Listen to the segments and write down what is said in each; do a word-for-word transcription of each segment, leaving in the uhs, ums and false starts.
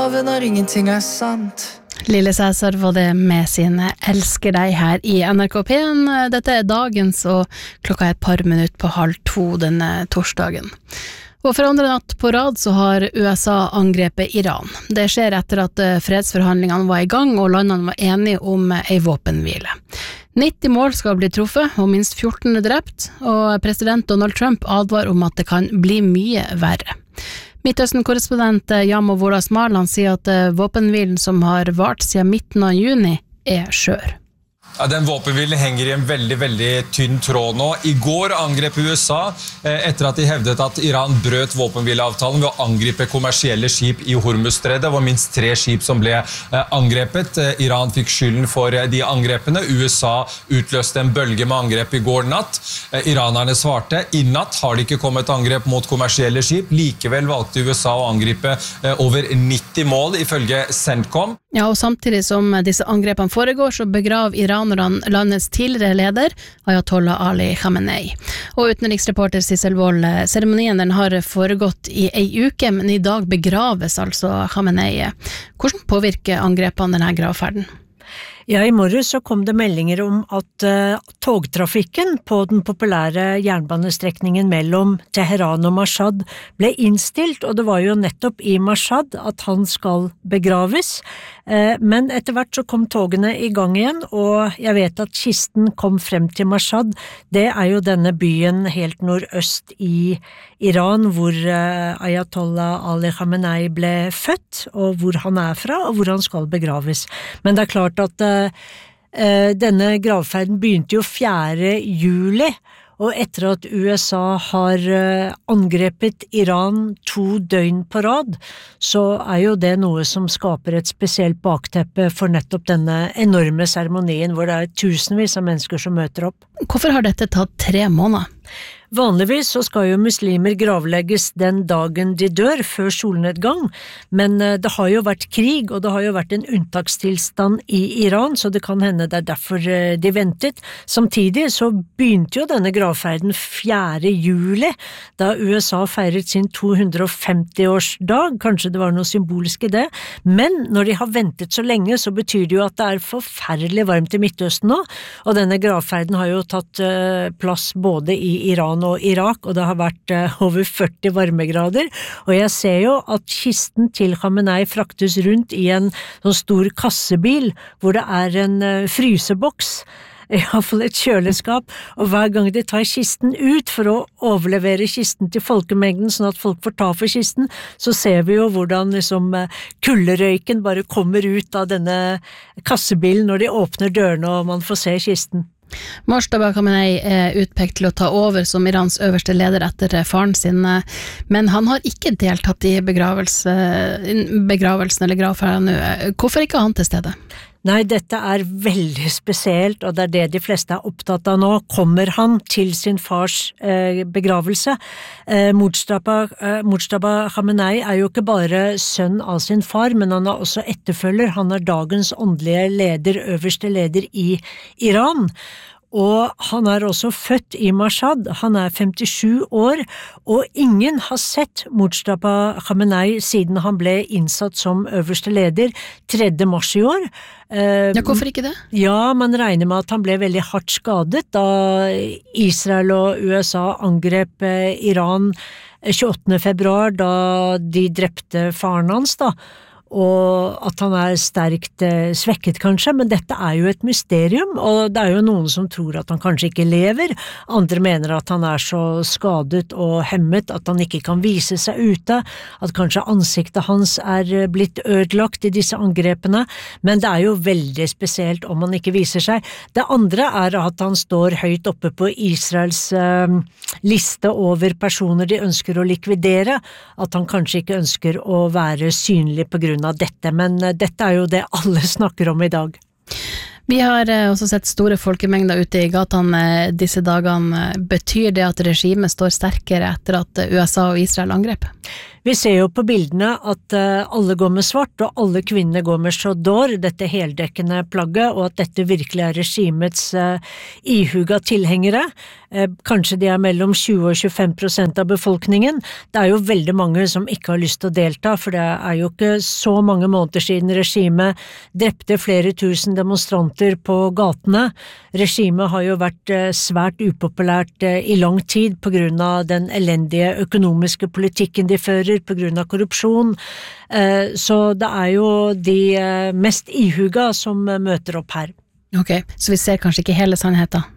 love når ingenting er sant. Lille Cæsar var det med sin Elsker deg her i N R K P en. Dette er dagens, og klokka er et par minutter på halv to denne torsdagen. Og for andre natt på rad så har U S A angrepet Iran. Det skjer etter at fredsforhandlingene var i gang og landene var enige om en våpenhvile. nitti mål skal bli truffet, og minst fjorten er drept, og president Donald Trump advarer om at det kan bli mye verre. Midtøsten-korrespondent Jam og Volas Marland sier at våpenhvilen som har vart siden midten av juni er skjør. Ja, den våpenhvilen henger i en veldig, veldig tynn tråd nå. I går angrep U S A etter at de hevdet at Iran brøt våpenhvileavtalen ved å angripe kommersielle skip i Hormuzstredet. Det var minst tre skip som ble angrepet. Iran fikk skylden for de angrepene. U S A utløste en bølge med angrep i går natt. Iranerne svarte. I natt har det ikke kommet angrep mot kommersielle skip. Likevel valgte U S A å angripe over nitti mål, ifølge CENTCOM. Ja, og samtidig som disse angrepene foregår, så begrav iranerne landets tidligere leder, Ayatollah Ali Khamenei. Og utenriksreporter Sissel Wold, seremonien den har foregått i ei uke, men i dag begraves altså Khamenei. Hvordan påvirker angrepene denne gravferden? Ja, i morges så kom det meldinger om at uh, togtrafikken på den populære jernbanestrekningen mellom Teheran og Mashhad ble innstilt, og det var jo nettopp i Mashhad at han skal begraves. Uh, men etter hvert så kom togene i gang igjen, og jeg vet at kisten kom frem til Mashhad. Det er jo denne byen helt nordøst i Iran, hvor uh, Ayatollah Ali Khamenei ble født, og hvor han er fra, og hvor han skal begraves. Men det er klart at uh, Uh, denne gravferden begynte jo fjerde juli, og etter at U S A har uh, angrepet Iran to døgn på rad, så er jo det noe som skaper et spesielt bakteppe for nettopp denne enorme seremonien, hvor det er tusenvis av mennesker som møter opp. Hvorfor har dette tatt tre måneder? Vanligvis så skal jo muslimer gravlegges den dagen de dør, før solnedgang, men det har jo vært krig, og det har jo vært en unntakstilstand i Iran, så det kan hende det er derfor de ventet. Samtidig så begynte jo denne gravferden fjerde juli, da U S A feiret sin to hundre og femti-årsdag, kanskje det var noe symbolisk i det, men når de har ventet så lenge, så betyr det jo at det er forferdelig varmt i Midtøsten nå, og denne gravferden har jo tatt uh, plass både i Iran og Irak, og det har vært uh, over førti varmegrader, og jeg ser jo at kisten til Khamenei fraktes rundt i en sånn stor kassebil, hvor det er en uh, fryseboks, i hvert fall et kjøleskap, og hver gang de tar kisten ut for å overlevere kisten til folkemengden, sånn at folk får ta for kisten, så ser vi jo hvordan liksom, kullerøyken bare kommer ut av denne kassebilen når de åpner dørene og man får se kisten. Mojtaba Khamenei er utpekt til å ta over som Irans øverste leder etter faren sin, men han har ikke deltatt i begravelse, begravelsen eller gravferden nå. Hvorfor ikke han til stede? Nei, dette er veldig spesielt, og det er det de fleste er opptatt av nå. Kommer han til sin fars eh, begravelse? Eh, Mojtaba, eh, Mojtaba Khamenei er jo ikke bare sønn av sin far, men han er også etterfølger. Han er dagens åndelige leder, øverste leder i Iran. Og han er også født i Mashhad, han er femtisju år, og ingen har sett Mojtaba Khamenei siden han ble innsatt som øverste leder tredje mars i år. Ja, hvorfor ikke det? Ja, man regner med at han ble veldig hardt skadet da Israel og U S A angrep Iran tjueåttende februar, da de drepte faren hans da. Og at han er sterkt eh, svekket kanskje, men dette er jo et mysterium, og det er jo noen som tror at han kanskje ikke lever, andre mener at han er så skadet og hemmet at han ikke kan vise seg ute, at kanskje ansiktet hans er blitt ødelagt i disse angrepene, men det er jo veldig spesielt om han ikke viser seg. Det andre er at han står høyt oppe på Israels eh, liste over personer de ønsker å likvidere, at han kanskje ikke ønsker å være synlig på grunn av dette, men dette er jo det alle snakker om i dag. Vi har også sett store folkemengder ute i gatene disse dagene. Betyr det at regimet står sterkere etter at U S A og Israel angrep? Vi ser jo på bildene at alle går med svart, og alle kvinner går med chador, dette heldekkende plagget, og at dette virkelig er regimets ihuga tilhengere. Kanskje de er mellom tjue og tjuefem prosent av befolkningen. Det er jo veldig mange som ikke har lyst til å delta, for det er jo ikke så mange måneder siden regimet drepte flere tusen demonstranter på gatene. Regimet har jo vært svært upopulært i lang tid på grunn av den elendige økonomiske politikken de fører, på grunn av korrupsjon. Så det er jo de mest ihuga som møter opp her. Ok, så vi ser kanskje ikke hele sannheten?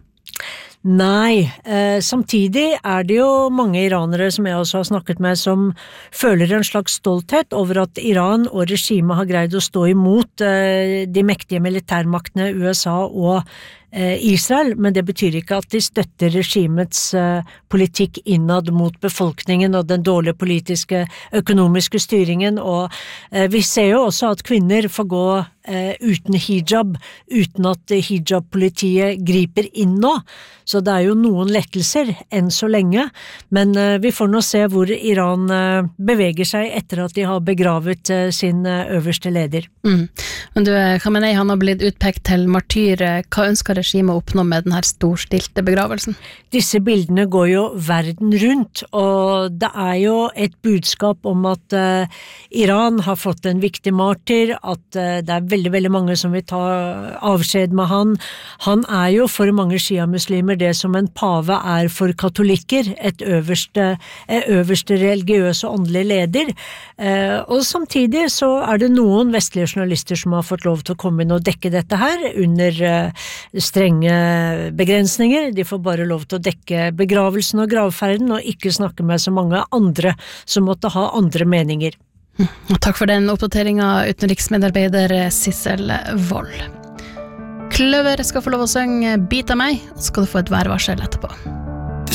Nei, eh, samtidig er det jo mange iranere som jeg også har snakket med som føler en slags stolthet over at Iran og regimet har greid å stå imot eh, de mektige militærmaktene U S A og eh, Israel, men det betyr ikke at de støtter regimets eh, politikk innad mot befolkningen og den dårlige politiske økonomiske styringen, og eh, vi ser jo også at kvinner får gå eh, uten hijab, uten at hijab-politiet griper inn nå. Så det er jo noen lettelser enn så lenge, men uh, vi får nå se hvor Iran uh, beveger seg etter at de har begravet uh, sin uh, øverste leder. Mm. Men du, Khamenei, han har blitt utpekt til martyr. Hva ønsker regimet å oppnå med denne storstilte begravelsen? Disse bildene går jo verden rundt, og det er jo et budskap om at uh, Iran har fått en viktig martyr, at uh, det er veldig, veldig mange som vil ta avskjed med han. Han er jo for mange shia-muslimer det som en pave er for katolikker, et øverste, øverste religiøse og åndelige leder. Eh, og samtidig så er det noen vestlige journalister som har fått lov til å komme inn og dekke dette her under eh, strenge begrensninger. De får bare lov til å dekke begravelsen og gravferden, og ikke snakke med så mange andre som måtte ha andre meninger. Takk for den oppdateringen, utenriksmedarbeider Sissel Wold. Kløver skal få lov å synge Bit av meg, og så skal du få et værvarsel etterpå.